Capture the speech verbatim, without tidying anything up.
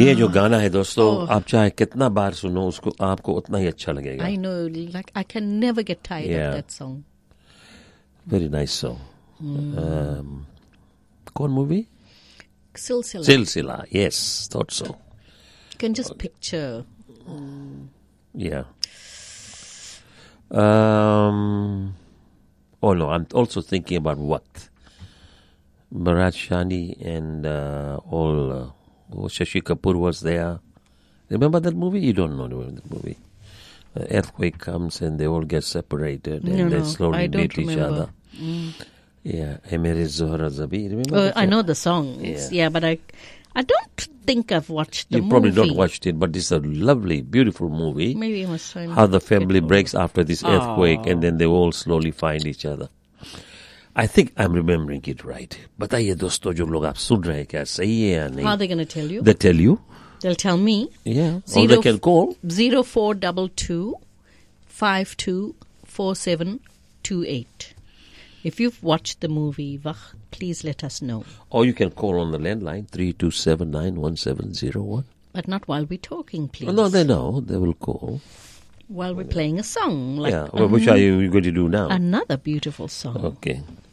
ये जो गाना है दोस्तों, आप चाहे कितना बार सुनो उसको, आपको उतना ही अच्छा लगेगा. I know, like I can never get tired Yeah. of that song. Very nice song. Mm. Um, कौन movie? Silsila. Silsila. Yes, thought so. You can just picture. Mm. Yeah. Um. Oh no, I'm also thinking about what Bharat Shani and uh, all. Uh, oh, Shashi Kapoor was there. Remember that movie? You don't know that movie. Uh, earthquake comes and they all get separated and No, they no, slowly I don't meet each remember. other. Mm. Yeah, Emir Zohra Zabi. Remember? Uh, that I film? know the songs. Yeah. Yeah, but I, I don't think I've watched the You movie. probably not watched it, but it's a lovely, beautiful movie. Maybe I must try and How the family get breaks after this earthquake and then they all slowly find each other. I think I'm remembering it right. बताइए दोस्तों, जो लोग आप सुन रहे हैं, क्या सही है या नहीं? How are they going to tell you? They tell you. They'll tell me. Yeah. Or Zero they can call. Zero four double two five two four seven two eight. If you've watched the movie, Vah, please let us know. Or you can call on the landline three two seven nine one seven zero one. But not while we're talking, please. Oh, no, they know. They will call. While we're playing a song. Like Yeah. Well, which are you going to do now? Another beautiful song. Okay.